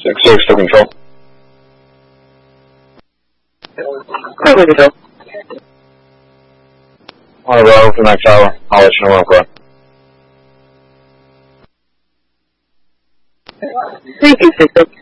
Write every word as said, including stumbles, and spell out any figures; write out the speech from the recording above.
six six to control. Clear with control. On the road for the next hour. I'll let you know when I'm clear. Thank you, six six.